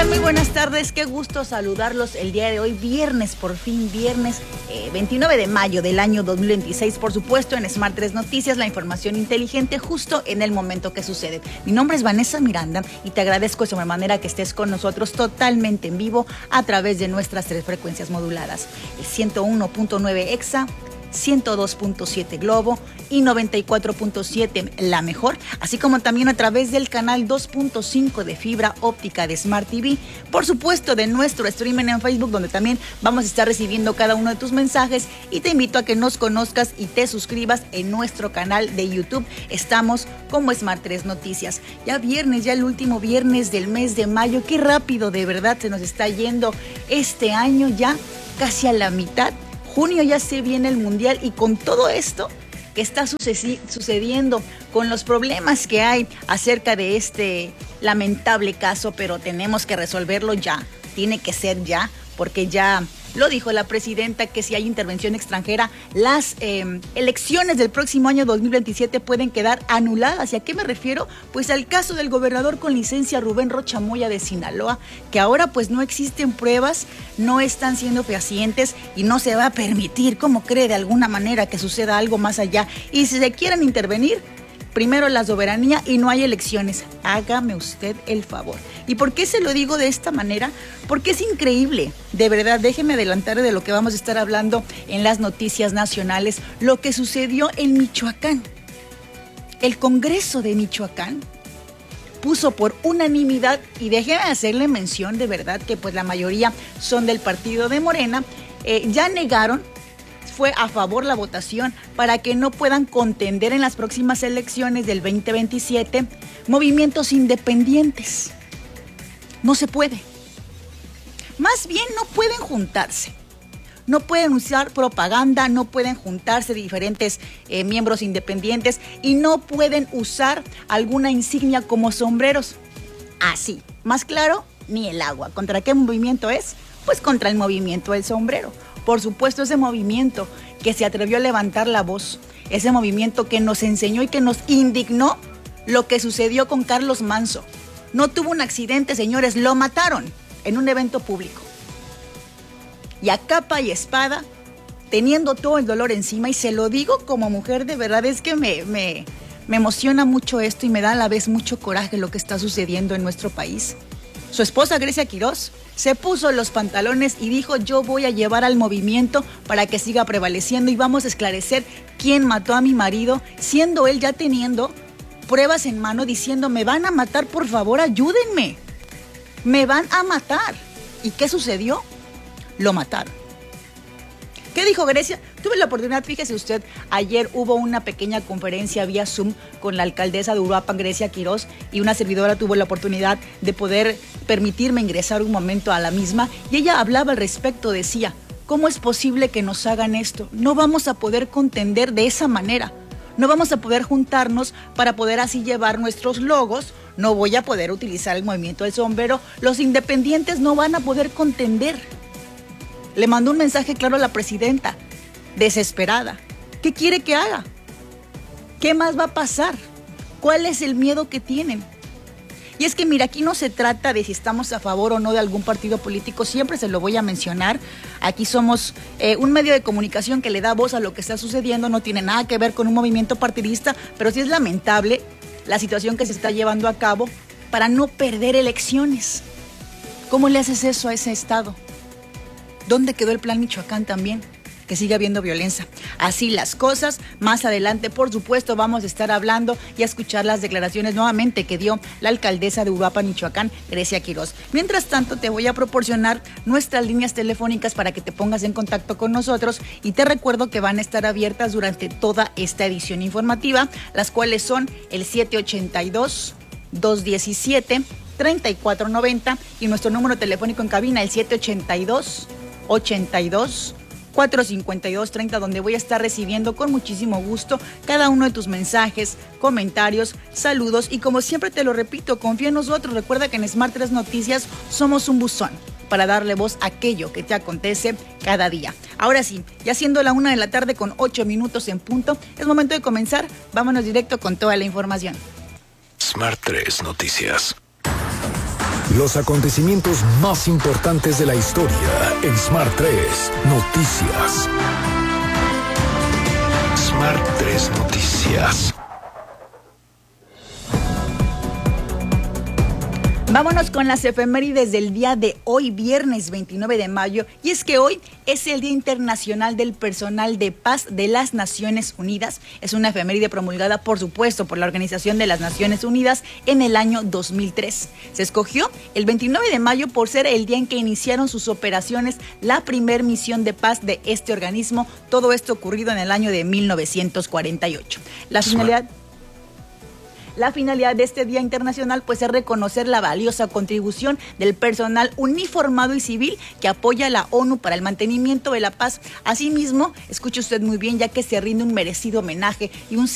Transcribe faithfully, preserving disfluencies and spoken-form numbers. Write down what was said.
tal? Muy buenas tardes, qué gusto saludarlos el día de hoy, viernes, por fin viernes, eh, veintinueve de mayo del año dos mil veintiséis, por supuesto en Smart tres Noticias, la información inteligente justo en el momento que sucede. Mi nombre es Vanessa Miranda y te agradezco de sobremanera que estés con nosotros totalmente en vivo a través de nuestras tres frecuencias moduladas, el ciento uno punto nueve Exa, ciento dos punto siete Globo y noventa y cuatro punto siete La Mejor, así como también a través del canal dos punto cinco de fibra óptica de Smart T V, por supuesto de nuestro streaming en Facebook, donde también vamos a estar recibiendo cada uno de tus mensajes, y te invito a que nos conozcas y te suscribas en nuestro canal de YouTube. Estamos como Smart tres Noticias. Ya viernes, ya el último viernes del mes de mayo, qué rápido de verdad se nos está yendo este año, ya casi a la mitad. Junio ya se viene el Mundial, y con todo esto que está sucediendo, con los problemas que hay acerca de este lamentable caso, pero tenemos que resolverlo ya, tiene que ser ya, porque ya lo dijo la presidenta, que si hay intervención extranjera, las eh, elecciones del próximo año dos mil veintisiete pueden quedar anuladas. ¿Y a qué me refiero? Pues al caso del gobernador con licencia Rubén Rocha Moya de Sinaloa, que ahora pues no existen pruebas, no están siendo fehacientes y no se va a permitir, ¿cómo cree, de alguna manera que suceda algo más allá? Y si se quieren intervenir, primero la soberanía y no hay elecciones. Hágame usted el favor. ¿Y por qué se lo digo de esta manera? Porque es increíble, de verdad, déjeme adelantar de lo que vamos a estar hablando en las noticias nacionales, lo que sucedió en Michoacán. El Congreso de Michoacán puso por unanimidad, y déjeme hacerle mención de verdad que pues la mayoría son del partido de Morena, eh, ya negaron, fue a favor la votación para que no puedan contender en las próximas elecciones del veinte veintisiete movimientos independientes. No se puede. Más bien no pueden juntarse. No pueden usar propaganda, no pueden juntarse diferentes eh, miembros independientes, y no pueden usar alguna insignia como sombreros. Así, más claro, ni el agua. ¿Contra qué movimiento es? Pues contra el movimiento del sombrero. Por supuesto, ese movimiento que se atrevió a levantar la voz, ese movimiento que nos enseñó y que nos indignó lo que sucedió con Carlos Manzo. No tuvo un accidente, señores, lo mataron en un evento público. Y a capa y espada, teniendo todo el dolor encima, y se lo digo como mujer, de verdad es que me, me, me emociona mucho esto y me da a la vez mucho coraje lo que está sucediendo en nuestro país. Su esposa, Grecia Quirós, se puso los pantalones y dijo: yo voy a llevar al movimiento para que siga prevaleciendo y vamos a esclarecer quién mató a mi marido, siendo él ya teniendo pruebas en mano, diciendo: me van a matar, por favor, ayúdenme, me van a matar. ¿Y qué sucedió? Lo mataron. ¿Qué dijo Grecia? Tuve la oportunidad, fíjese usted, ayer hubo una pequeña conferencia vía Zoom con la alcaldesa de Uruapan, Grecia Quirós, y una servidora tuvo la oportunidad de poder permitirme ingresar un momento a la misma, y ella hablaba al respecto, decía: ¿cómo es posible que nos hagan esto? No vamos a poder contender de esa manera, no vamos a poder juntarnos para poder así llevar nuestros logos, no voy a poder utilizar el movimiento del sombrero, los independientes no van a poder contender. Le mandó un mensaje claro a la presidenta, desesperada. ¿Qué quiere que haga? ¿Qué más va a pasar? ¿Cuál es el miedo que tienen? Y es que mira, aquí no se trata de si estamos a favor o no de algún partido político, siempre se lo voy a mencionar. Aquí somos eh, un medio de comunicación que le da voz a lo que está sucediendo, no tiene nada que ver con un movimiento partidista, pero sí es lamentable la situación que se está llevando a cabo para no perder elecciones. ¿Cómo le haces eso a ese estado? ¿Dónde quedó el plan Michoacán también? Que sigue habiendo violencia. Así las cosas. Más adelante, por supuesto, vamos a estar hablando y a escuchar las declaraciones nuevamente que dio la alcaldesa de Uruapan, Michoacán, Grecia Quirós. Mientras tanto, te voy a proporcionar nuestras líneas telefónicas para que te pongas en contacto con nosotros, y te recuerdo que van a estar abiertas durante toda esta edición informativa, las cuales son el siete ochenta y dos, dos diecisiete, treinta y cuatro noventa y nuestro número telefónico en cabina, el siete ochenta y dos, ochenta y dos, cuatrocientos cincuenta y dos treinta, donde voy a estar recibiendo con muchísimo gusto cada uno de tus mensajes, comentarios, saludos, y como siempre te lo repito, confía en nosotros. Recuerda que en Smart tres Noticias somos un buzón para darle voz a aquello que te acontece cada día. Ahora sí, ya siendo la una de la tarde con ocho minutos en punto, es momento de comenzar. Vámonos directo con toda la información. Smart tres Noticias. Los acontecimientos más importantes de la historia en Smart tres Noticias. Smart tres Noticias. Vámonos con las efemérides del día de hoy, viernes veintinueve de mayo, y es que hoy es el Día Internacional del Personal de Paz de las Naciones Unidas. Es una efeméride promulgada, por supuesto, por la Organización de las Naciones Unidas en el año dos mil tres. Se escogió el veintinueve de mayo por ser el día en que iniciaron sus operaciones la primer misión de paz de este organismo, todo esto ocurrido en el año de mil novecientos cuarenta y ocho. La finalidad... La finalidad de este Día Internacional pues es reconocer la valiosa contribución del personal uniformado y civil que apoya a la ONU para el mantenimiento de la paz. Asimismo, escuche usted muy bien, ya que se rinde un merecido homenaje y un